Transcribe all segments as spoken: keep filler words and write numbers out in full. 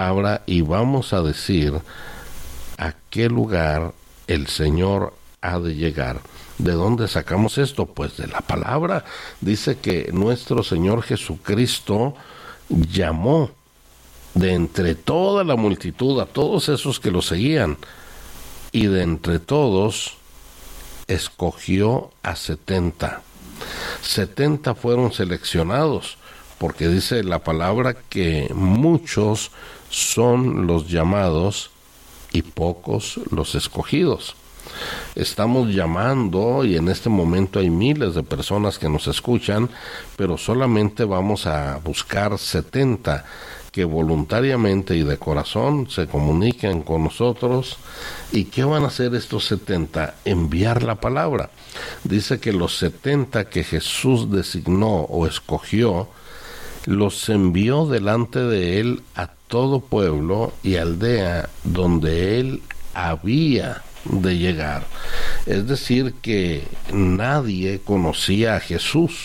palabra y vamos a decir a qué lugar el Señor ha de llegar. ¿De dónde sacamos esto? Pues de la palabra. Dice que nuestro Señor Jesucristo llamó de entre toda la multitud a todos esos que lo seguían, y de entre todos escogió a setenta. Setenta fueron seleccionados, porque dice la palabra que muchos son los llamados y pocos los escogidos. Estamos llamando, y en este momento hay miles de personas que nos escuchan, pero solamente vamos a buscar setenta que voluntariamente y de corazón se comuniquen con nosotros. ¿Y qué van a hacer estos setenta? Enviar la palabra. Dice que los setenta que Jesús designó o escogió, los envió delante de él a todo pueblo y aldea donde él había de llegar. Es decir, que nadie conocía a Jesús.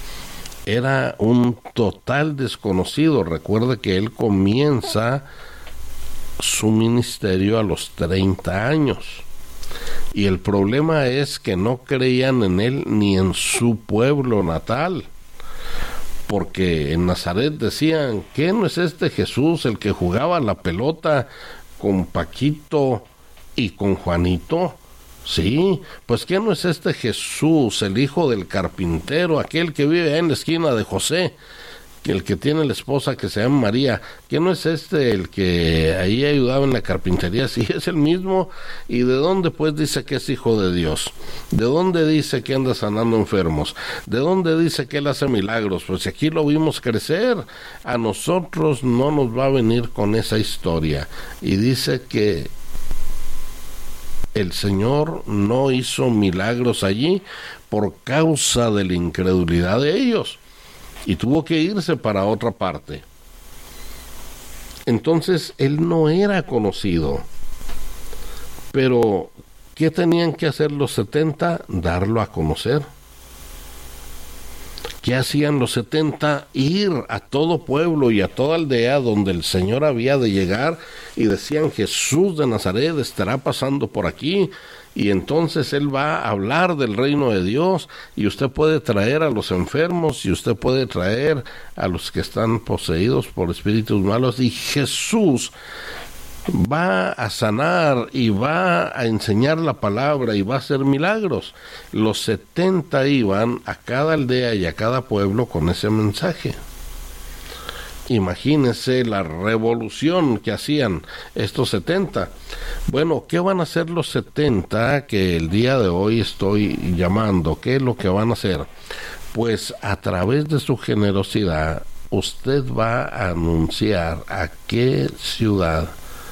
Era un total desconocido. Recuerde que él comienza su ministerio a los treinta años. Y el problema es que no creían en él ni en su pueblo natal. Porque en Nazaret decían, ¿qué no es este Jesús el que jugaba la pelota con Paquito y con Juanito? Sí, pues ¿qué no es este Jesús, el hijo del carpintero, aquel que vive en la esquina de José, el que tiene la esposa que se llama María? ¿Qué no es este el que ahí ayudaba en la carpintería? Sí, es el mismo. ¿Y de dónde pues dice que es hijo de Dios? ¿De dónde dice que anda sanando enfermos? ¿De dónde dice que él hace milagros? Pues aquí lo vimos crecer. A nosotros no nos va a venir con esa historia. Y dice que el Señor no hizo milagros allí por causa de la incredulidad de ellos, y tuvo que irse para otra parte. Entonces él no era conocido. Pero ¿qué tenían que hacer los setenta? Darlo a conocer. ¿Qué hacían los setenta? Ir a todo pueblo y a toda aldea donde el Señor había de llegar, y decían, Jesús de Nazaret estará pasando por aquí, y entonces él va a hablar del reino de Dios, y usted puede traer a los enfermos, y usted puede traer a los que están poseídos por espíritus malos, y Jesús va a sanar y va a enseñar la palabra y va a hacer milagros. Los setenta iban a cada aldea y a cada pueblo con ese mensaje. Imagínense la revolución que hacían estos setenta. Bueno, ¿qué van a hacer los setenta que el día de hoy estoy llamando? ¿Qué es lo que van a hacer? Pues a través de su generosidad, usted va a anunciar a qué ciudad,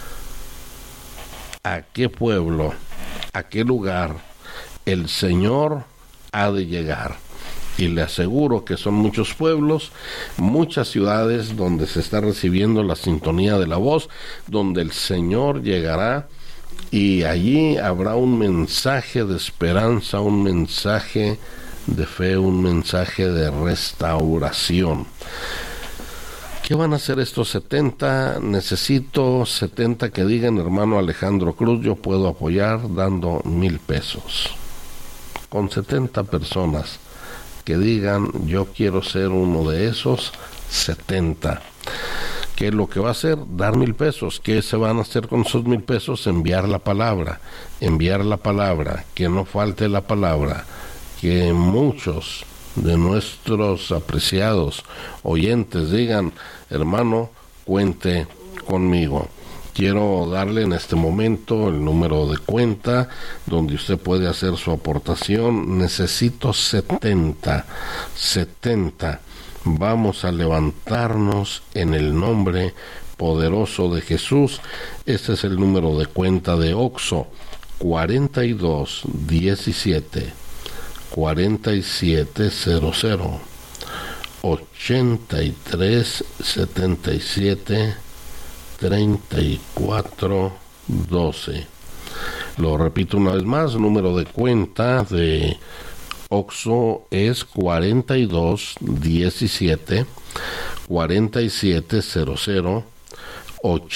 a qué pueblo, a qué lugar el Señor ha de llegar. Y le aseguro que son muchos pueblos, muchas ciudades donde se está recibiendo la sintonía de la voz, donde el Señor llegará, y allí habrá un mensaje de esperanza, un mensaje de fe, un mensaje de restauración. ¿Qué van a hacer estos setenta? Necesito setenta que digan, hermano Alejandro Cruz, yo puedo apoyar dando mil pesos. Con setenta personas que digan, yo quiero ser uno de esos setenta. ¿Qué es lo que va a hacer? Dar mil pesos. ¿Qué se van a hacer con esos mil pesos? Enviar la palabra. Enviar la palabra. Que no falte la palabra. Que muchos de nuestros apreciados oyentes digan, hermano, cuente conmigo. Quiero darle en este momento el número de cuenta donde usted puede hacer su aportación. Necesito setenta. setenta. Vamos a levantarnos en el nombre poderoso de Jesús. Este es el número de cuenta de Oxxo: cuarenta y dos diecisiete cuarenta y siete cero cero ochenta y tres setenta y siete treinta y cuatro doce. Lo repito una vez más, número de cuenta de Oxxo es cuarenta y dos diecisiete cuarenta y siete cero cero ochenta